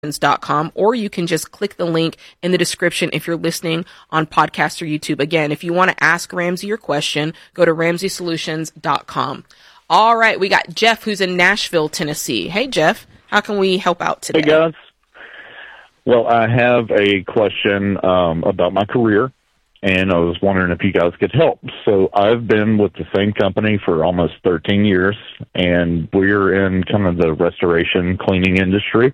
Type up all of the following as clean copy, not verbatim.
ramseysolutions.com, or you can just click the link in the description if you're listening on podcast or YouTube. Again, if you want to ask Ramsey your question, go to ramseysolutions.com. All right, we got Jeff, who's in Nashville, Tennessee. Hey, Jeff, how can we help out today? Hey, guys. Well, I have a question about my career, and I was wondering if you guys could help. So I've been with the same company for almost 13 years, and we're in kind of the restoration cleaning industry.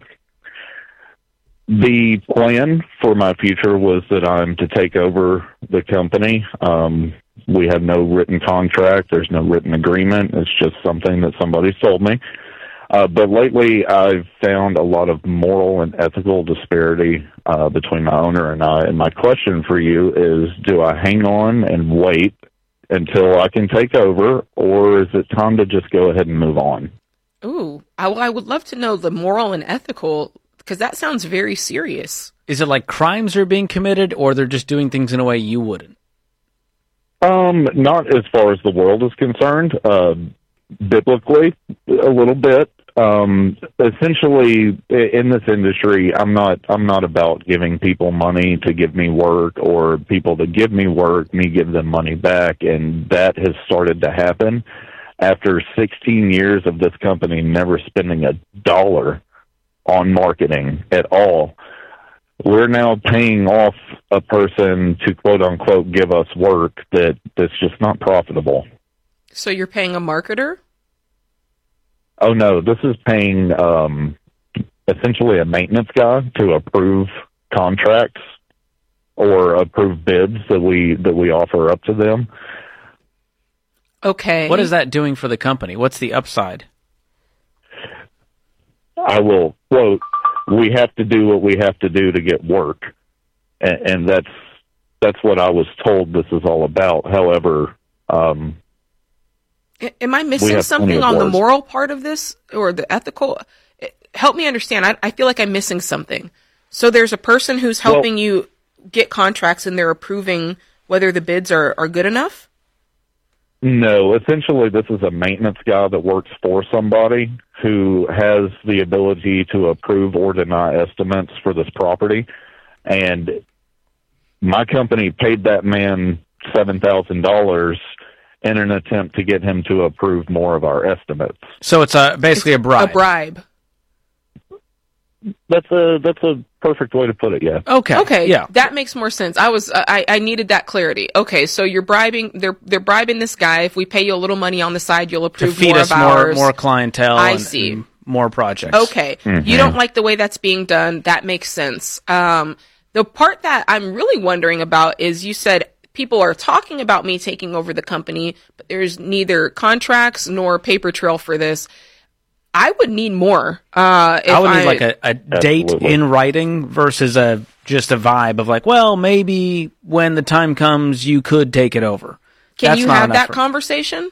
The plan for my future was that I'm to take over the company. We have no written contract. There's no written agreement. It's just something that somebody sold me. But lately, I've found a lot of moral and ethical disparity between my owner and I. And my question for you is, do I hang on and wait until I can take over, or is it time to just go ahead and move on? Ooh, I would love to know the moral and ethical, because that sounds very serious. Is it like crimes are being committed, or they're just doing things in a way you wouldn't? Not as far as the world is concerned. Biblically, a little bit. Essentially, in this industry, I'm not about giving people money to give me work, or people to give me work, me give them money back, and that has started to happen after 16 years of this company never spending a dollar on marketing at all. We're now paying off a person to quote unquote give us work that's just not profitable. So you're paying a marketer? Oh no, this is paying essentially a maintenance guy to approve contracts or approve bids that we offer up to them. Okay. What is that doing for the company? What's the upside? I will quote, we have to do what we have to do to get work. And that's what I was told this is all about. However, am I missing something on the moral part of this, or the ethical? Help me understand. I feel like I'm missing something. So there's a person who's helping you get contracts, and they're approving whether the bids are good enough? No, essentially this is a maintenance guy that works for somebody who has the ability to approve or deny estimates for this property. And my company paid that man $7,000 in an attempt to get him to approve more of our estimates. So it's basically a bribe. A bribe. That's a perfect way to put it, yeah. Okay. Yeah. That makes more sense. I needed that clarity. Okay, so you're bribing, they're bribing this guy. If we pay you a little money on the side, you'll approve to feed more us of ours. more clientele. I see. And more projects. Okay. Mm-hmm. You don't like the way that's being done. That makes sense. The part that I'm really wondering about is, you said people are talking about me taking over the company, but there's neither contracts nor paper trail for this. I would need more. I would need like a date in writing versus just a vibe of like, well, maybe when the time comes, you could take it over. Can you have that conversation?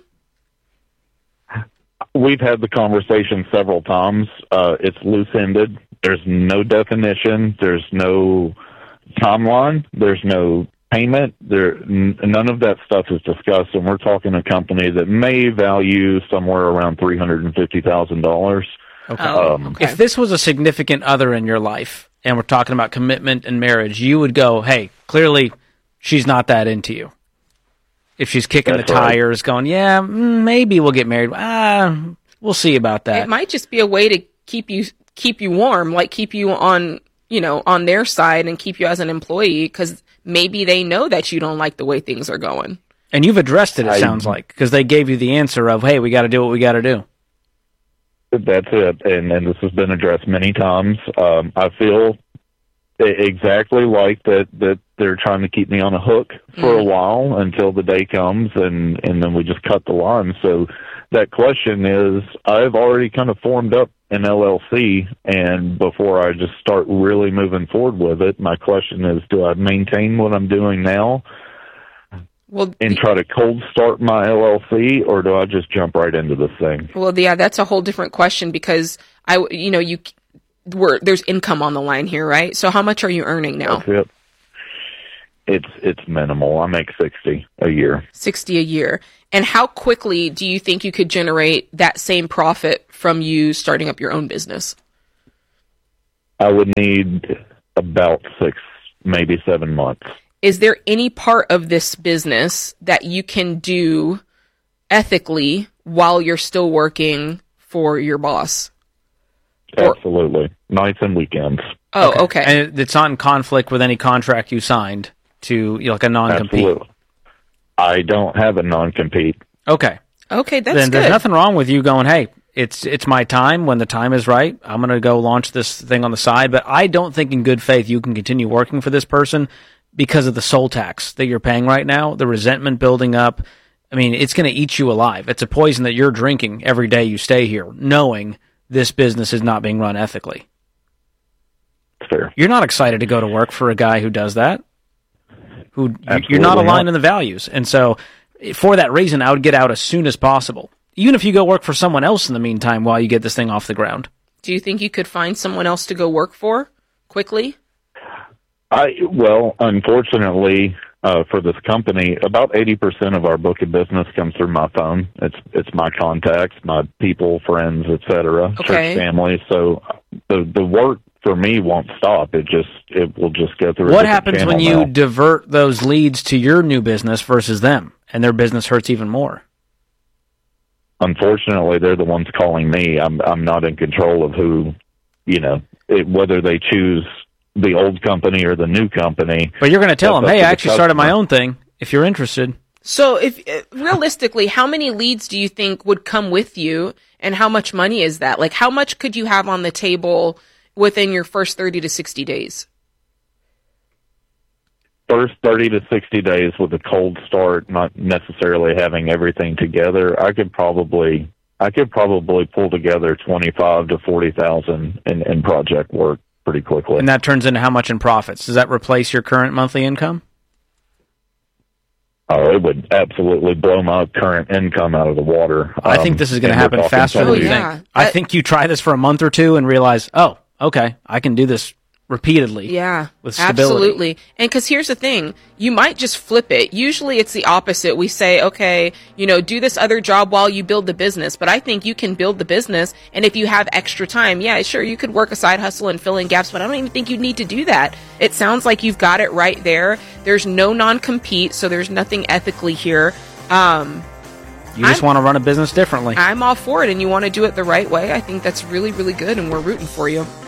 We've had the conversation several times. It's loose-ended. There's no definition. There's no timeline. There's no payment. None of that stuff is discussed, and we're talking a company that may value somewhere around $350,000. Okay. Okay. If this was a significant other in your life, and we're talking about commitment and marriage, you would go, hey, clearly she's not that into you. If she's kicking the tires, going, yeah, maybe we'll get married. We'll see about that. It might just be a way to keep you warm, like keep you on their side and keep you as an employee, because maybe they know that you don't like the way things are going. And you've addressed it, sounds like, because they gave you the answer of, hey, we got to do what we got to do. That's it, and this has been addressed many times. I feel exactly like that they're trying to keep me on a hook for a while until the day comes, and then we just cut the line. So that question is, I've already kind of formed up an LLC, and before I just start really moving forward with it, my question is, do I maintain what I'm doing now and try to cold start my LLC, or do I just jump right into this thing? Well, yeah, that's a whole different question, because there's income on the line here, right? So how much are you earning now? That's it. It's minimal. I make $60 a year. $60 a year. And how quickly do you think you could generate that same profit from you starting up your own business? I would need about 6, maybe 7 months. Is there any part of this business that you can do ethically while you're still working for your boss? Absolutely. Nights and weekends. Oh, okay. And it's not in conflict with any contract you signed to, like a non-compete? Absolutely. I don't have a non-compete. Okay. Okay, that's then good. There's nothing wrong with you going, hey, it's my time. When the time is right, I'm going to go launch this thing on the side. But I don't think in good faith you can continue working for this person because of the soul tax that you're paying right now, the resentment building up. I mean, it's going to eat you alive. It's a poison that you're drinking every day you stay here, knowing this business is not being run ethically. Fair. You're not excited to go to work for a guy who does that. Absolutely you're not aligned not. in the values. And so for that reason, I would get out as soon as possible. Even if you go work for someone else in the meantime while you get this thing off the ground. Do you think you could find someone else to go work for quickly? Well, unfortunately, for this company, about 80% of our book of business comes through my phone. It's my contacts, my people, friends, etc., church family. So the work for me won't stop. It will just go through. What happens when you divert those leads to your new business versus them, and their business hurts even more? Unfortunately, they're the ones calling me. I'm not in control of who, whether they choose the old company or the new company. But you're going to tell them, hey, I actually started my own thing, if you're interested. So if realistically, how many leads do you think would come with you, and how much money is that? Like, how much could you have on the table within your first 30 to 60 days? First 30 to 60 days with a cold start, not necessarily having everything together, I could probably pull together 25 to 40,000 in project work pretty quickly. And that turns into how much in profits? Does that replace your current monthly income? Oh, it would absolutely blow my current income out of the water. I think this is going to happen faster than you think. I think you try this for a month or two and realize, oh, okay, I can do this repeatedly. Yeah, with stability. Absolutely. And because here's the thing, you might just flip it. Usually it's the opposite. We say, okay, do this other job while you build the business. But I think you can build the business, and if you have extra time, yeah, sure, you could work a side hustle and fill in gaps, but I don't even think you need to do that. It sounds like you've got it right there. There's no non-compete, so there's nothing ethically here. You just want to run a business differently. I'm all for it, and you want to do it the right way. I think that's really, really good, and we're rooting for you.